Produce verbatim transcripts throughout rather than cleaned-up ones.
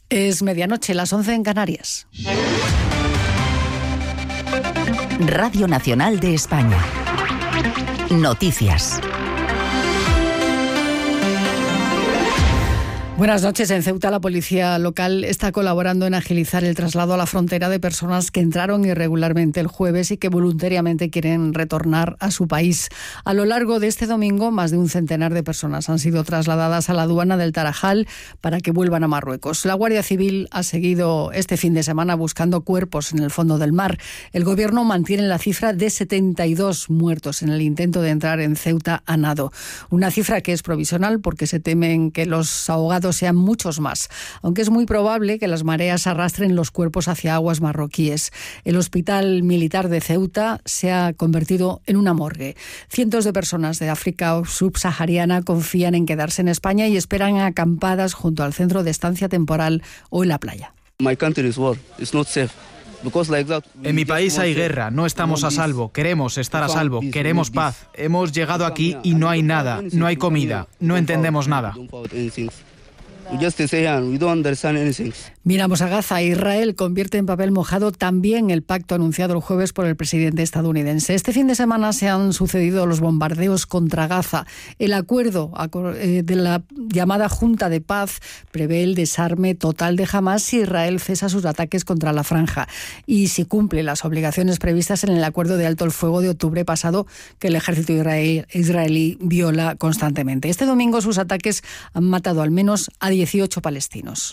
Es medianoche, las once en Canarias. Radio Nacional de España. Noticias. Buenas noches. En Ceuta, la policía local está colaborando en agilizar el traslado a la frontera de personas que entraron irregularmente el jueves y que voluntariamente quieren retornar a su país. A lo largo de este domingo, más de un centenar de personas han sido trasladadas a la aduana del Tarajal para que vuelvan a Marruecos. La Guardia Civil ha seguido este fin de semana buscando cuerpos en el fondo del mar. El gobierno mantiene la cifra de setenta y dos muertos en el intento de entrar en Ceuta a nado. Una cifra que es provisional porque se temen que los ahogados sean muchos más, aunque es muy probable que las mareas arrastren los cuerpos hacia aguas marroquíes. El hospital militar de Ceuta se ha convertido en una morgue. Cientos de personas de África subsahariana confían en quedarse en España y esperan acampadas junto al centro de estancia temporal o en la playa. My country is war. It's not safe. En mi país hay guerra, no estamos a salvo, queremos estar a salvo, queremos paz. Hemos llegado aquí y no hay nada, no hay comida, no entendemos nada. Miramos a Gaza. Israel convierte en papel mojado también el pacto anunciado el jueves por el presidente estadounidense. Este fin de semana se han sucedido los bombardeos contra Gaza. El acuerdo de la llamada Junta de Paz prevé el desarme total de Hamás si Israel cesa sus ataques contra la franja y si cumple las obligaciones previstas en el acuerdo de alto el fuego de octubre pasado que el ejército israelí viola constantemente. Este domingo sus ataques han matado al menos a dieciocho palestinos.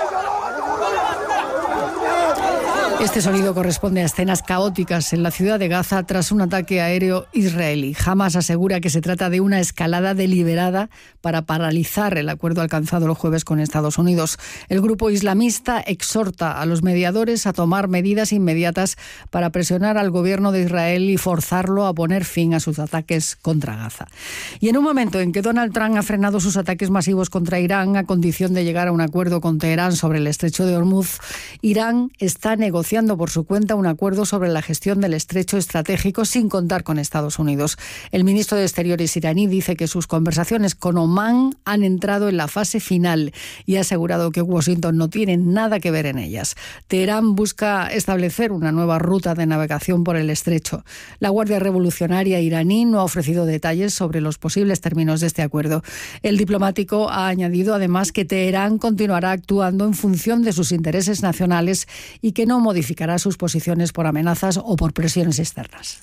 Este sonido corresponde a escenas caóticas en la ciudad de Gaza tras un ataque aéreo israelí. Hamás asegura que se trata de una escalada deliberada para paralizar el acuerdo alcanzado el jueves con Estados Unidos. El grupo islamista exhorta a los mediadores a tomar medidas inmediatas para presionar al gobierno de Israel y forzarlo a poner fin a sus ataques contra Gaza. Y en un momento en que Donald Trump ha frenado sus ataques masivos contra Irán a condición de llegar a un acuerdo con Teherán sobre el estrecho de Hormuz, Irán está negociando por su cuenta un acuerdo sobre la gestión del estrecho estratégico sin contar con Estados Unidos. El ministro de Exteriores iraní dice que sus conversaciones con Omán han entrado en la fase final y ha asegurado que Washington no tiene nada que ver en ellas. Teherán busca establecer una nueva ruta de navegación por el estrecho. La Guardia Revolucionaria iraní no ha ofrecido detalles sobre los posibles términos de este acuerdo. El diplomático ha añadido además que Teherán continuará actuando en función de sus intereses nacionales y que no modificará sus posiciones por amenazas o por presiones externas.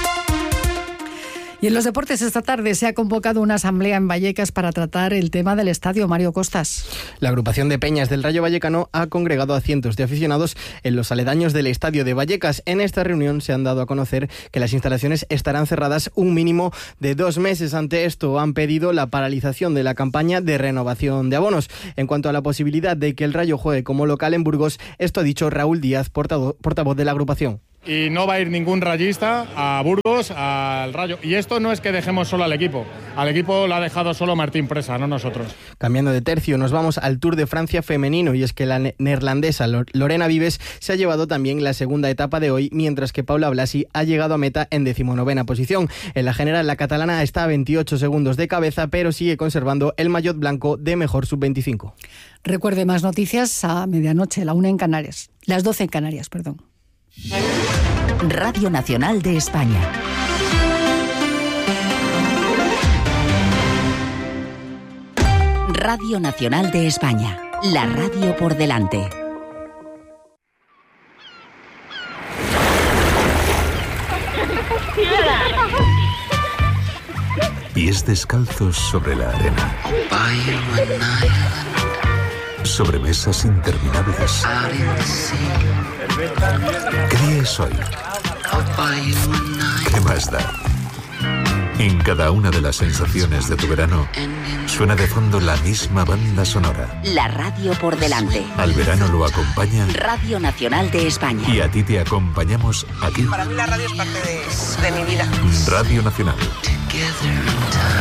Y en los deportes, esta tarde se ha convocado una asamblea en Vallecas para tratar el tema del estadio. Mario Costas. La agrupación de peñas del Rayo Vallecano ha congregado a cientos de aficionados en los aledaños del estadio de Vallecas. En esta reunión se han dado a conocer que las instalaciones estarán cerradas un mínimo de dos meses. Ante esto han pedido la paralización de la campaña de renovación de abonos. En cuanto a la posibilidad de que el Rayo juegue como local en Burgos, esto ha dicho Raúl Díaz, portavoz, portavoz de la agrupación. Y no va a ir ningún rayista a Burgos, al Rayo. Y esto no es que dejemos solo al equipo. Al equipo lo ha dejado solo Martín Presa, no nosotros. Cambiando de tercio, nos vamos al Tour de Francia femenino. Y es que la neerlandesa Lorena Vives se ha llevado también la segunda etapa de hoy, mientras que Paula Blasi ha llegado a meta en decimonovena posición. En la general, la catalana está a veintiocho segundos de cabeza, pero sigue conservando el maillot blanco de mejor sub veinticinco. Recuerde más noticias a medianoche, la una en Canarias. Las doce en Canarias, perdón. Radio Nacional de España. Radio Nacional de España. La radio por delante. Pies descalzos sobre la arena. Sobremesas interminables. ¿Qué día es hoy? ¿Qué más da? En cada una de las sensaciones de tu verano suena de fondo la misma banda sonora. La radio por delante. Al verano lo acompaña Radio Nacional de España. Y a ti te acompañamos aquí. Para mí la radio es parte de, de mi vida. Radio Nacional.